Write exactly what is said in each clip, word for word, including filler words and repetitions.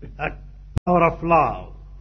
That power of love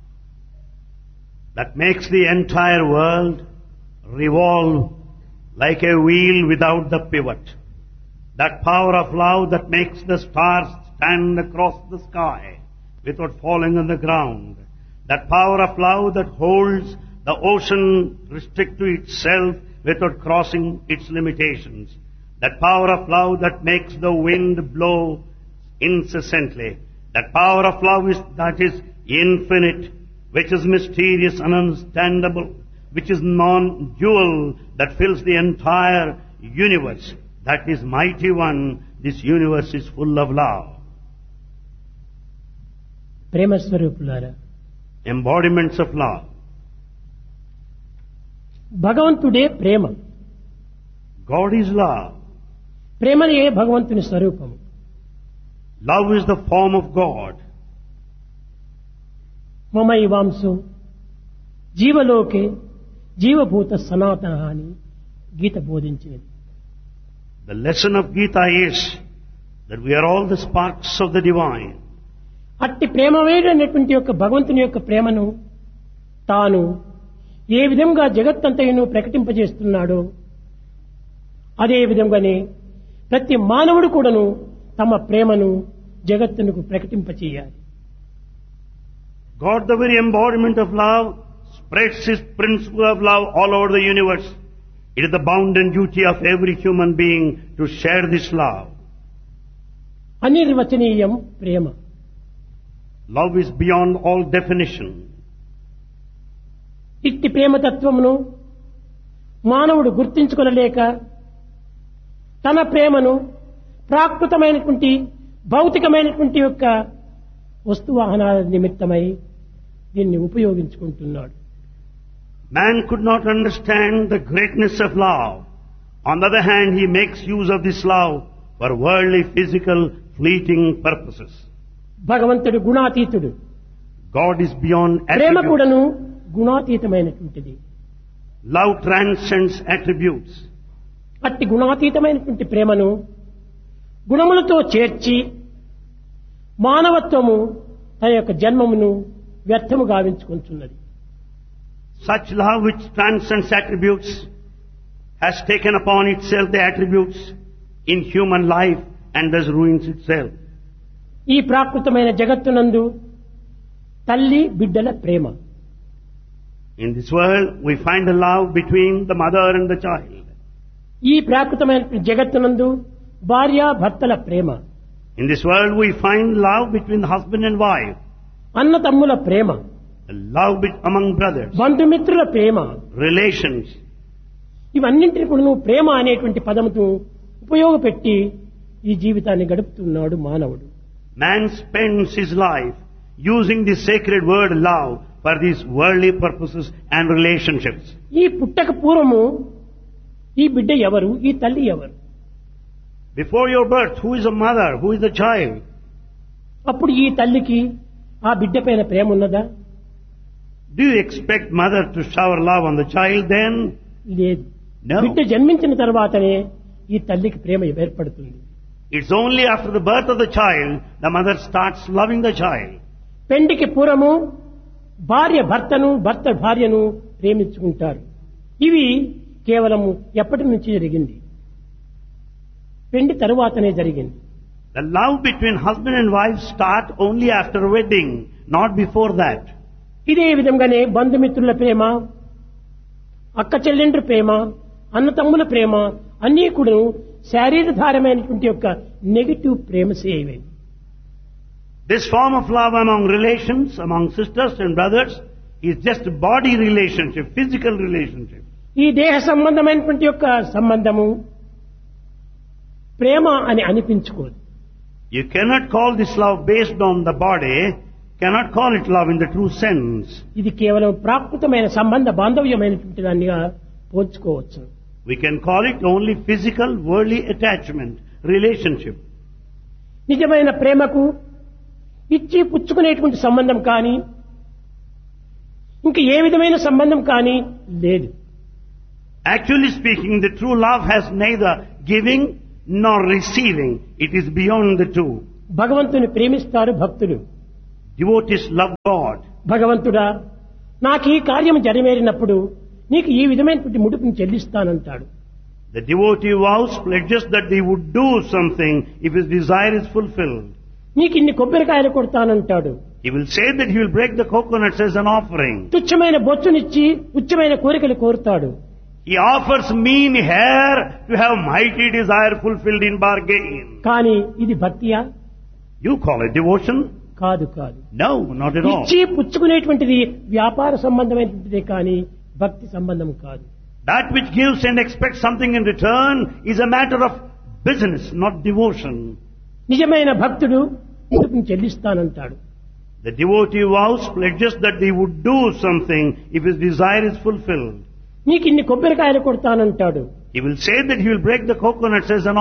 that makes the entire world revolve like a wheel without the pivot. That power of love that makes the stars stand across the sky without falling on the ground. That power of love that holds the ocean restrict to itself without crossing its limitations. That power of love that makes the wind blow incessantly. That power of love is, that is infinite, which is mysterious and ununderstandable, which is non-dual, that fills the entire universe. That is mighty one. This universe is full of love. ప్రేమ స్వరూపులారా, Embodiments of love. భగవంతుడే ప్రేమ. God is love. ప్రేమయే భగవంతుని స్వరూపము. Love is the form of God. మమైవాంశో జీవలోకే జీవభూత సనాతన అని గీత బోధించినది. The lesson of Gita is that we are all the sparks of the divine. అట్టి ప్రేమవేడైనటువంటి యొక్క భగవంతుని యొక్క ప్రేమను తాను ఏ విధంగా జగత్తంతయును ప్రకటింపజేస్తున్నాడో అదే విధంగానే ప్రతి మానవుడు కూడాను తమ ప్రేమను జగత్తునకు ప్రకటింపచేయాలి. God, the very embodiment of love, spreads His principle of love all over the universe. It is the bounden duty of every human being to share this love. అనిర్వచనీయం Prema. Love is beyond all definition. ఇట్టి ప్రేమతత్వమును మానవుడు గుర్తించుకొనలేక తన ప్రేమను ప్రాకృతమైనటువంటి భౌతికమైనటువంటి యొక్క వస్తువాహనాల నిమిత్తమై దీన్ని ఉపయోగించుకుంటున్నాడు. Man could not understand the greatness of love. On the other hand, he makes use of this love for worldly, physical, fleeting purposes. భగవంతుడు గుణాతీతుడు. God is beyond Prema attributes. కూడాను గుణాతీతమైనటువంటిది. Love transcends attributes. అట్టి గుణాతీతమైనటువంటి ప్రేమను గుణములతో చేర్చి మానవత్వము తన యొక్క జన్మమును వ్యర్థము గావించుకుంటున్నది. Such love which transcends attributes has taken upon itself the attributes in human life and thus ruins itself. ఈ ప్రాకృతమైన జగత్తునందు తల్లి బిడ్డల ప్రేమ. In this world, we find a love between the mother and the child. ఈ ప్రాకృతమైన జగత్తునందు భార్య భర్తల ప్రేమ. In this world, we find love between husband and wife, అన్న తమ్ముల ప్రేమ, a love be- among brothers, బంధుమిత్రుల ప్రేమ. relations. ఇవన్నింటిని కూడా నువ్వు ప్రేమ అనేటువంటి పదమును ఉపయోగపెట్టి ఈ జీవితాన్ని గడుపుతున్నాడు మానవుడు. Man spends his life using the sacred word love for these worldly purposes and relationships. ఈ పుట్టక పూర్వము ఈ బిడ్డ ఎవరు, ఈ తల్లి ఎవరు? Before your birth, who is the mother? Who is the child? అప్పుడు ఈ తల్లికి ఆ బిడ్డ పైన ప్రేమ ఉన్నదా? Do you expect mother to shower love on the child then? లేదు. No. బిడ్డ జన్మించిన తర్వాతనే ఈ తల్లికి ప్రేమ ఏర్పడుతుంది. It's only after the birth of the child the mother starts loving the child. పెండికి పూర్వము భార్య భర్తను, భర్త భార్యను ప్రేమించుకుంటారు. ఇవి కేవలము ఎప్పటి నుంచి జరిగింది? పెండి తరువాతనే జరిగింది. The love between husband and wife start only after wedding, not before that. ఇదే విధంగానే బంధుమిత్రుల ప్రేమ, అక్క చెల్లెండ్రు ప్రేమ, అన్న తమ్ముల ప్రేమ అన్నీ కూడా శారీరధారమైనటువంటి యొక్క నెగిటివ్ ప్రేమసే ఇవి. This form of love among relations, among sisters and brothers, is just body relationship, physical relationship. ఈ దేహ సంబంధమైనటువంటి యొక్క సంబంధము ప్రేమ అని అనిపించుకోదు. You cannot call this love based on the body, cannot call it love in the true sense. ఇది కేవలం ప్రాకృతమైన సంబంధ బాంధవ్యమైనటువంటి దానిగా పోల్చుకోవచ్చు. We can call it only physical, worldly attachment, relationship. నిజమైన ప్రేమకు ఇచ్చి పుచ్చుకునేటువంటి సంబంధం కానీ ఇంక ఏ విధమైన సంబంధం కానీ లేదు. Actually speaking, the true love has neither giving nor receiving. It is beyond the two. భగవంతుని ప్రేమిస్తారు భక్తులు. Devotees love God. భగవంతుడా నాకు ఈ కార్యం జరిమేరినప్పుడు నీకు ఈ విధమైనటువంటి ముడుపుని చెల్లిస్తానంటాడు. The devotee vows, pledges that he would do something if his desire is fulfilled. నీకు ఇన్ని కొబ్బరికాయలు కొడతానంటాడు. He will say that he will break the coconuts as an offering. తుచ్చమైన బొచ్చునిచ్చి ఉచ్చమైన కోరికలు కోరుతాడు. He offers mean hair to have mighty desire fulfilled in bargain. కానీ ఇది భక్తియా? You call it devotion? కాదు కాదు. No, not at all. ఇచ్చి పుచ్చుకునేటువంటిది వ్యాపార సంబంధమైనటువంటిదే కానీ భక్తి సంబంధం కాదు. That which gives and expects something in return is a matter of business, not devotion. నిజమైన భక్తుడు ముడుపుని చెల్లిస్తానంటాడు. The devotee vows, pledges that he would do something if his desire is fulfilled. నీకు ఇన్ని కొబ్బరికాయలు కొడతానంటాడు. He will say that he will break the coconuts as an